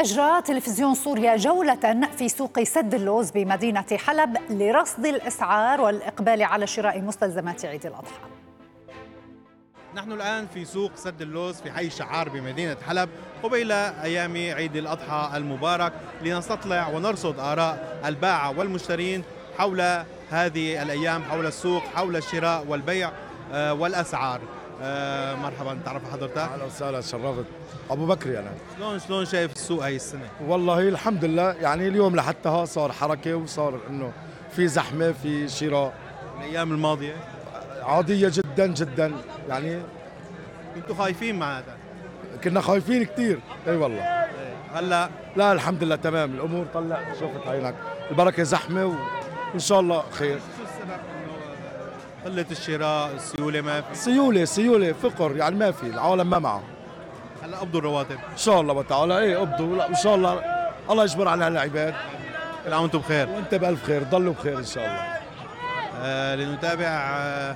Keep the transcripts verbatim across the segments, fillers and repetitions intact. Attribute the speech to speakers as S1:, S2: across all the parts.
S1: أجرى تلفزيون سوريا جولة في سوق سد اللوز بمدينة حلب لرصد الأسعار والإقبال على شراء مستلزمات عيد الأضحى.
S2: نحن الآن في سوق سد اللوز في حي شعار بمدينة حلب قبيل أيام عيد الأضحى المبارك، لنستطلع ونرصد آراء البائع والمشترين حول هذه الأيام، حول السوق، حول الشراء والبيع والأسعار. آه مرحبا، تعرف حضرتك؟
S3: اهلا وسهلا، شرفت. ابو بكري انا.
S2: شلون شلون شايف السوق هاي السنه؟
S3: والله الحمد لله، يعني اليوم لحتى صار حركه وصار انه في زحمه، في شراء.
S2: الايام الماضيه
S3: عاديه جدا جدا، يعني
S2: كنتوا خايفين مع هذا؟
S3: كنا خايفين كثير. اي والله.
S2: هلا
S3: لا الحمد لله تمام، الامور طلع شوفت عينك، البركه زحمه وان شاء الله خير.
S2: شو السبب انه قله الشراء؟ السيوله ما في؟
S3: سيوله سيوله فقر، يعني ما في، العالم ما معه.
S2: هلا قبضوا الرواتب
S3: ان شاء الله وتعالى. ايه قبضوا، لا ان شاء الله الله يجبر على هالعباد.
S2: كل عام وانتم بخير.
S3: وانت بالف خير، ضلوا بخير ان شاء الله.
S2: آه لنتابع آه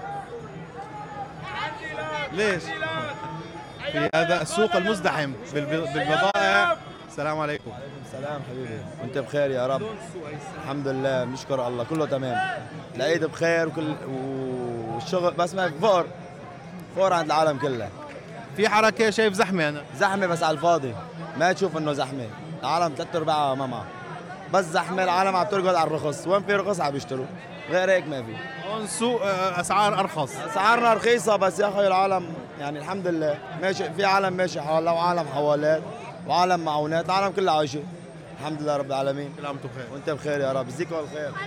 S2: ليش في هذا السوق المزدحم بالبضائع. السلام عليكم.
S4: وعليكم السلام حبيبي، وانت بخير يا رب. الحمد لله بنشكر الله، كله تمام. العيد بخير وكل والشغل، بس ما فقر فقر عند العالم كلها.
S2: في حركه، شايف زحمه انا؟
S4: زحمه بس على الفاضي، ما تشوف انه زحمه. العالم ثلاث ارباعها ما معه، بس زحمه. العالم عم ترقد على الرخص، وين في رخص عم يشتروا، غير هيك ما في.
S2: هون السوق اسعار ارخص،
S4: اسعارنا رخيصه، بس يا اخي العالم يعني الحمد لله ماشي، في عالم ماشي حالها وعالم حوالات وعالم معونات، العالم كلها عايشه الحمد لله رب العالمين.
S2: كل عام وانتم بخير.
S4: وانت بخير يا رب، يجزيك كل خير.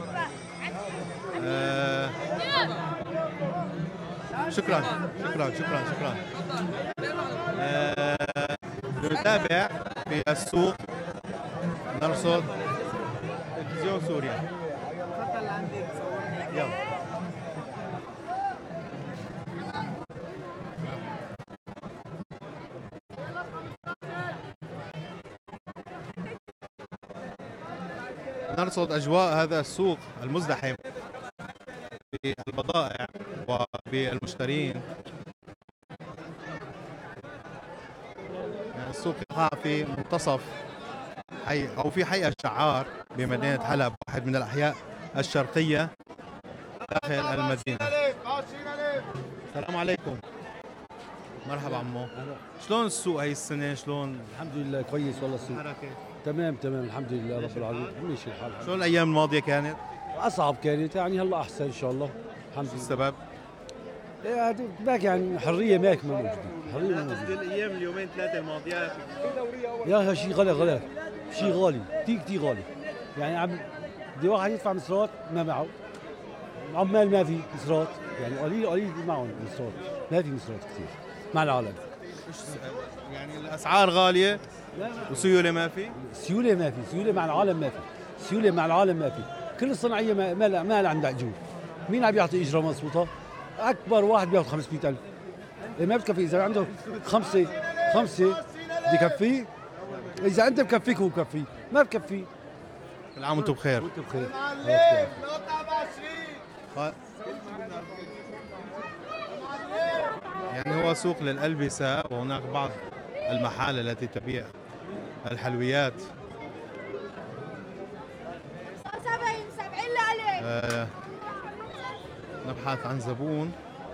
S2: آه شكرا شكرا شكرا شكرا. آه نتابع في السوق، نرصد تلفزيون سوريا. يلا. نرصد أجواء هذا السوق المزدحم بالبضائع وبالمشترين. يعني السوق يقع في منتصف حي أو في حي الشعار بمدينة حلب، واحد من الأحياء الشرقية داخل المدينة. السلام عليكم. مرحبا عمو. شلون السوق هاي السنة؟ شلون؟
S5: الحمد لله كويس والله السوق.
S2: حركة
S5: تمام تمام الحمد لله رب العالمين، ماشي الحال.
S2: شلون الأيام الماضية كانت؟
S5: أصعب كانت، يعني هلا أحسن إن شاء الله الحمد لله.
S2: السبب؟
S5: إيه هذا باك، يعني حرية ماك ما موجودة، حرية ما
S2: قصدي
S5: موجودة.
S2: الأيام اليومين ثلاثة الماضيات.
S5: يا شيء غلا غلا، شيء غالي كثير كثير غالي. يعني عم بدي واحد يدفع مصرات ما معه، عمال ما في مصرات، يعني قليل قليل معهم مصرات، ما في مصرات كثير مع العالم.
S2: يعني الأسعار غالية وسيولة ما في؟
S5: سيولة ما في، سيولة مع العالم ما في، سيولة مع العالم ما في. كل الصناعية ما ما ما عندها أجور. مين عم يعطي إجرة مضبوطة؟ أكبر واحد بياخذ خمسمئة ألف. إيه ما بتكفي، إذا عنده خمسة خمسة بكفيه، إذا أنت بكفيك هو بكفيه، ما بكفي.
S2: كل عام وأنتم بخير.
S5: وأنت بخير.
S2: يعني هو سوق للألبسة، وهناك بعض المحال التي تبيع الحلويات. آه نبحث عن زبون.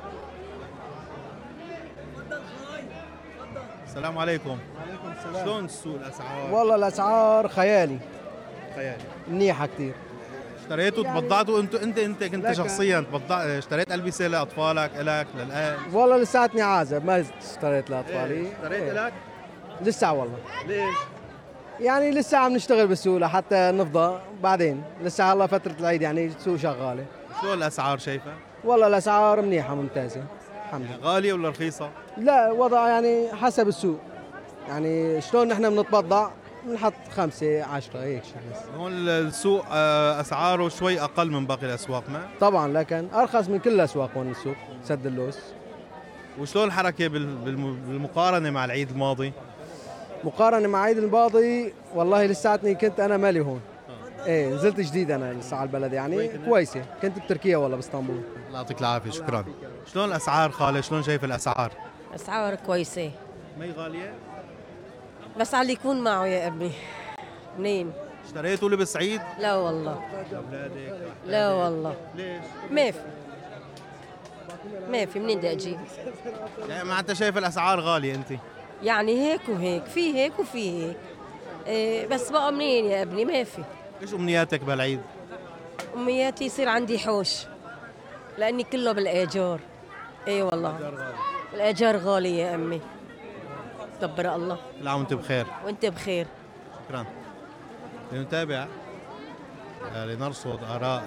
S2: السلام عليكم.
S6: وعليكم السلام.
S2: شلون السوق الأسعار؟
S6: والله الاسعار خيالي
S2: خيالي.
S6: منيحه كثير.
S2: اشتريتوا تبضعتوا انت انت انت كنت شخصيا تبضع، اشتريت البسه لاطفالك، الك، للاهل؟
S6: والله لساتني عازب، ما اشتريت لاطفالي.
S2: إيه. اشتريت
S6: إيه.
S2: لك؟
S6: لسه والله.
S2: ليش؟
S6: يعني لسه عم نشتغل بالسوق لحتى نفضى بعدين، لسه هلا فتره العيد يعني السوق شغاله.
S2: شو الاسعار شايفه؟
S6: والله الاسعار منيحه ممتازه الحمد لله.
S2: غاليه ولا رخيصه؟
S6: لا وضع يعني حسب السوق، يعني شلون نحن بنتبضع بنحط خمسة عشرة هيك شيء بس.
S2: هون السوق اسعاره شوي اقل من باقي الاسواق، ما؟
S6: طبعا لكن ارخص من كل الاسواق هون السوق سد اللوز.
S2: وشلون الحركه بالمقارنه مع العيد الماضي؟
S6: مقارنة مع عيد الماضي والله لساتني كنت أنا مالي هون. إيه نزلت جديد أنا لسه على البلد، يعني كويسة. كنت بتركيا والله باسطنبول.
S2: الله يعطيك العافية، شكرا. شلون الأسعار خالة؟ شلون شايف الأسعار؟
S7: أسعار كويسة.
S2: ما هي غالية؟
S7: بس على اللي يكون معه يا ابني. منين؟
S2: اشتريتوا لبس عيد؟
S7: لا والله.
S2: لاولادك؟
S7: لا والله.
S2: ليش؟
S7: ما في ما في منين بدي اجيب؟
S2: يعني ما انت شايف الاسعار غاليه انت؟
S7: يعني هيك وهيك، في هيك وفي هيك. إيه بس بقى منين يا ابني؟ ما في.
S2: ايش امنياتك بهالعيد؟
S7: امنياتي يصير عندي حوش، لاني كله بالايجار. اي والله الايجار غالي يا امي. دبر الله.
S2: كل عام وانت بخير.
S7: وانت بخير.
S2: شكرا. لنتابع لنرصد آراء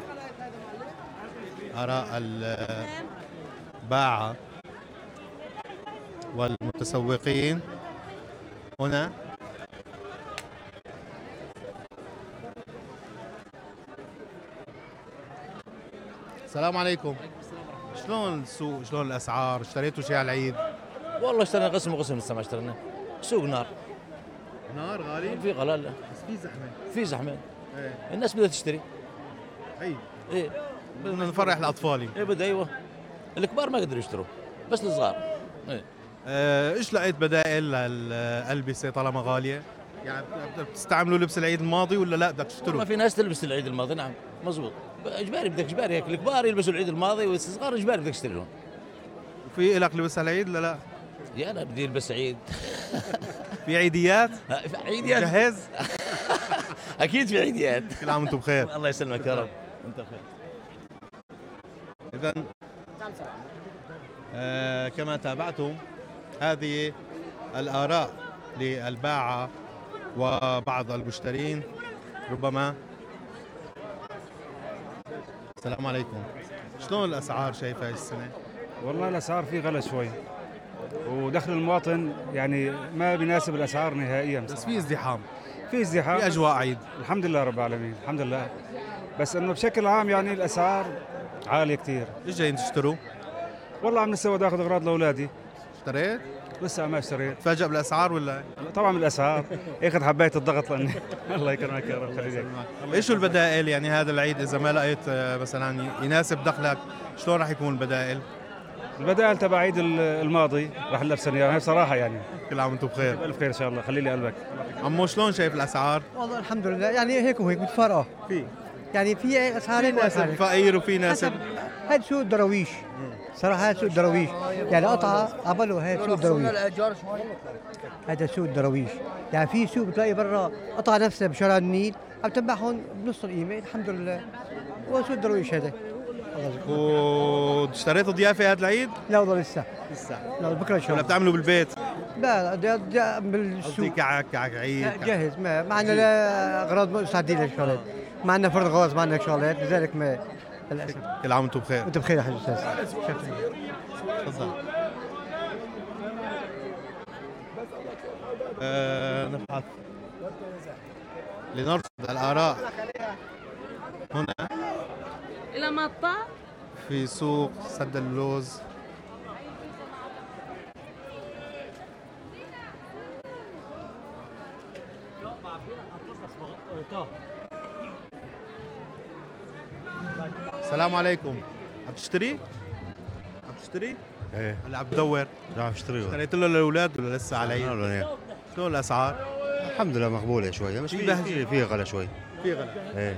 S2: آراء الباعة والمتسوقين هنا. السلام عليكم. شلون السوق؟ شلون الأسعار؟ اشتريتوا شيء على العيد؟
S8: والله اشترينا قسم وقسم لسه ما اشترينا. سوق نار.
S2: نار غالي؟
S8: في غلا لا.
S2: بس في زحمة.
S8: في زحمة.
S2: ايه.
S8: الناس بدها تشتري.
S2: عيد.
S8: ايه.
S2: بدنا نفرح الأطفال.
S8: ايه بدها ايوه. الكبار ما قدروا يشتروا بس الصغار. ايه.
S2: اه ايش لقيت بدائل للألبسة طالما غالية؟ يعني بتستعملوا لبس العيد الماضي ولا لا بدك تشتروا؟
S8: ما في ناس تلبس العيد الماضي. نعم مزبوط. اجباري بدك اجباري هيك. الكبار يلبسوا العيد الماضي والصغار اجباري بدك تشتري لهم.
S2: وفي لك لبس العيد لا لا؟
S8: يا انا بدي البس عيد.
S2: في عيديات؟
S8: في عيديات.
S2: جهز؟
S8: اكيد في عيديات.
S2: كل عام وانتم بخير.
S8: الله يسلمك يا رب. انت بخير.
S2: اذا آه كما تابعتم هذه الآراء للباعة وبعض المشترين. ربما. السلام عليكم. شلون الأسعار شايفة السنة؟
S9: والله الأسعار في غلا شوي ودخل المواطن يعني ما بيناسب الأسعار نهائيا.
S2: بس في ازدحام.
S9: في ازدحام.
S2: في أجواء عيد.
S9: الحمد لله رب العالمين الحمد لله. بس إنه بشكل عام يعني الأسعار عالية كثير.
S2: ايش جايين تشتروا؟
S9: والله عم نسوي اخذ اغراض لاولادي.
S2: اشتريت؟
S9: لسه ما اشتريت.
S2: تفاجأ بالاسعار ولا؟
S9: طبعا بالاسعار. اخذ حبايه الضغط لاني الله يكرمك يا رب خليك.
S2: ايش البدائل يعني هذا العيد اذا ما لقيت مثلا يناسب دخلك شلون راح يكون البدائل؟
S9: البدائل تبع عيد الماضي راح نلبسها اياها بصراحه يعني.
S2: كل عام وانتم بخير.
S9: بالف خير ان شاء الله خلي لي قلبك.
S2: عمو شلون شايف الاسعار؟
S10: والله الحمد لله يعني هيك وهيك متفارقه.
S2: في
S10: يعني في اسعار
S2: في ناسب فقير وفي ناسب.
S10: هذا سوق الدراويش صراحه. هذا سوق الدراويش يعني قطعه قبله. هذا سوق الدراويش. هذا سوق الدراويش يعني في سوق بتلاقي برا قطعه نفسها بشارع النيل عم تبعهم بنص القيمه. الحمد لله. هو سوق الدراويش هذا.
S2: واشتريتوا ضيافه هذا العيد؟
S10: لا والله لسه.
S2: لسه.
S10: لا بكره ان شاء الله.
S2: ولا بتعملوا بالبيت؟
S10: لا لا بالسوق.
S2: كعك كعك عيد.
S10: جاهز. ما ما عندنا لا اغراض مستعدين للشغلات. ما عندنا فرد غاز ما عندنا شغلات لذلك ما للاسف.
S2: كل عام وانتم بخير.
S10: وانت بخير يا حاج استاذ. شكرا.
S2: تفضل. آه نبحث لنرصد الآراء هنا
S7: إلى مطا
S2: في سوق سد اللوز. السلام عليكم. عم تشتري؟ عم تشتري؟
S11: ايه.
S2: ولا عم تدور؟
S11: لا عم اشتري.
S2: اشتريت له للاولاد ولا لسه على العيد؟
S11: لا.
S2: شلون الاسعار؟
S11: الحمد لله مقبوله شويه بس في في, في غلا شوي.
S2: في غلا.
S11: ايه.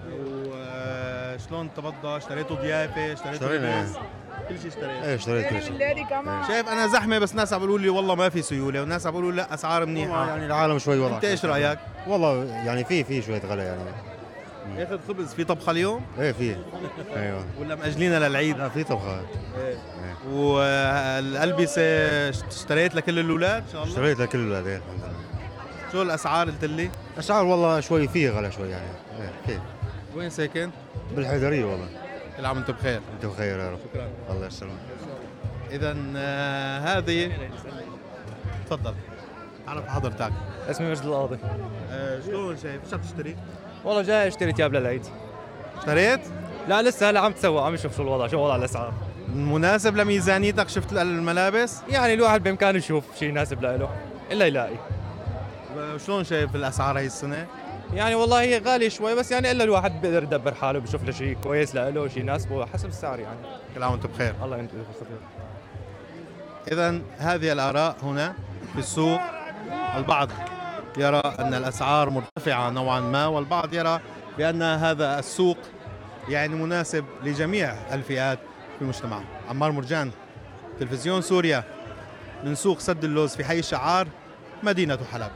S2: وشلون تبضى؟ اشتريتوا ضيافه؟ اشتريتوا
S11: اشترينا
S2: لبس؟ كل شيء اشتريت.
S11: ايه اشتريت كل شيء.
S2: شايف انا زحمه بس ناس عم بيقولوا لي والله ما في سيوله وناس عم بيقولوا لا اسعار منيحه.
S11: يعني العالم شوي وضع.
S2: انت ايش رايك؟
S11: والله يعني في في شويه غلا يعني.
S2: ياخذ خبز في طبخه اليوم؟
S11: ايه في. ايوه.
S2: ولا مأجلينها للعيد؟
S11: لا في طبخه.
S2: ايه. ايه. والالبسه اشتريت لكل الاولاد ان شاء الله؟
S11: اشتريت لكل الاولاد ايه الحمد لله.
S2: شو الاسعار قلت لي؟
S11: اسعار والله شوي في غلا شوي يعني. ايه في.
S2: وين ساكن؟
S11: بالحيدريه والله.
S2: كل عام وانت بخير.
S11: انت بخير يا رب.
S2: شكرا.
S11: الله يسلمك.
S2: اذا آه هذه تفضل عرف حضرتك.
S12: اسمي مجد القاضي.
S2: آه شلون شايف؟ ايش عم تشتري؟
S12: والله جاي اشتري ثياب للعيد.
S2: اشتريت؟
S12: لا لسه هلا عم تسوق عم نشوف شو الوضع شو وضع الاسعار.
S2: مناسب لميزانيتك شفت الملابس؟
S12: يعني الواحد بامكانه يشوف شيء يناسب له الا يلاقي.
S2: شلون شايف الاسعار هي السنه؟
S12: يعني والله هي غاليه شوي بس يعني الا الواحد بيقدر يدبر حاله بيشوف له شيء كويس له شيء يناسبه حسب السعر يعني.
S2: كل عام وانت بخير.
S12: الله ينتظر.
S2: اذا هذه الاراء هنا في السوق البعض يرى أن الأسعار مرتفعة نوعا ما، والبعض يرى بأن هذا السوق يعني مناسب لجميع الفئات في المجتمع. عمار مرجان، تلفزيون سوريا، من سوق سد اللوز في حي الشعار، مدينة حلب.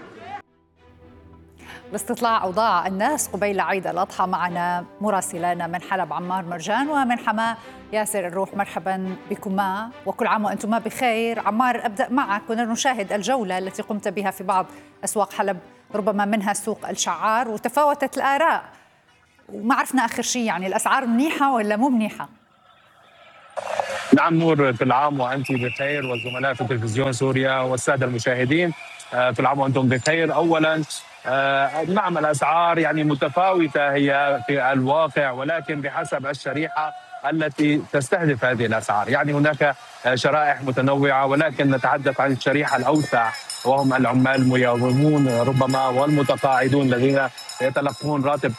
S1: باستطلاع أوضاع الناس قبيل عيد الأضحى معنا مراسلانا من حلب عمار مرجان، ومن حماة ياسر الروح. مرحبا بكما وكل عام وأنتما بخير. عمار، أبدأ معك. كنا نشاهد الجولة التي قمت بها في بعض أسواق حلب، ربما منها سوق الشعار، وتفاوتت الآراء وما عرفنا آخر شيء يعني الأسعار منيحة ولا مو منيحة.
S13: نعم نور، كل عام وأنت بخير، والزملاء في تلفزيون سوريا والسادة المشاهدين كل عام وأنتم بخير. أولا نعم الأسعار يعني متفاوتة هي في الواقع، ولكن بحسب الشريحة التي تستهدف هذه الأسعار. يعني هناك شرائح متنوعة، ولكن نتحدث عن الشريحة الأوسع وهم العمال الميومون ربما والمتقاعدون الذين يتلقون راتب